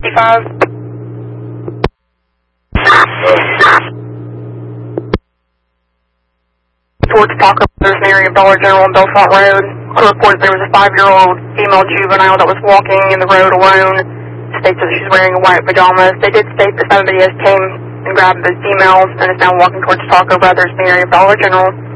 55. Towards Taco Brothers in the area of Dollar General on Belfont Road. To report there was a 5-year-old female juvenile that was walking in the road alone. States that she's wearing white pajamas. They did state that somebody has came and grabbed the female and is now walking towards Taco Brothers in the area of Dollar General.